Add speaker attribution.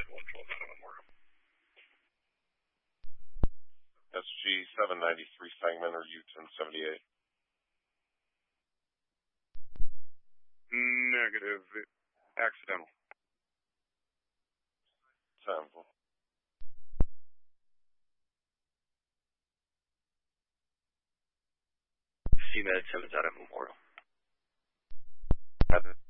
Speaker 1: 112 out of Memorial.
Speaker 2: SG 793 Sangamon or U-1078?
Speaker 1: Negative. Accidental.
Speaker 2: 10.
Speaker 3: CMed 7's out of Memorial.
Speaker 2: Had it.